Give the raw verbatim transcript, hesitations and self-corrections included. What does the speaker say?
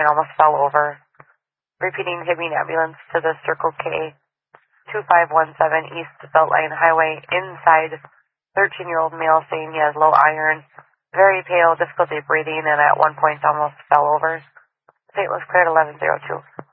and almost fell over. Repeating, Hibbing ambulance to the Circle K, two five one seven East Beltline Highway, inside thirteen-year-old male saying he has low iron, very pale, difficulty breathing, and at one point almost fell over. Saint Louis cleared eleven oh two.